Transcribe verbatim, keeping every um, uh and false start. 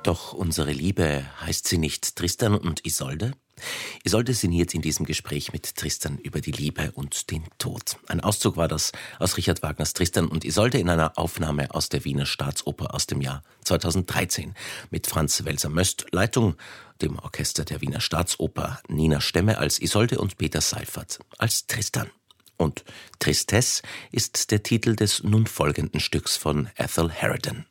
Doch unsere Liebe, heißt sie nicht Tristan und Isolde? Isolde sinniert in diesem Gespräch mit Tristan über die Liebe und den Tod. Ein Auszug war das aus Richard Wagners Tristan und Isolde in einer Aufnahme aus der Wiener Staatsoper aus dem Jahr zweitausenddreizehn mit Franz Welser-Möst, Leitung, dem Orchester der Wiener Staatsoper, Nina Stemme als Isolde und Peter Seiffert als Tristan. Und Tristesse ist der Titel des nun folgenden Stücks von Ethel Sheridan.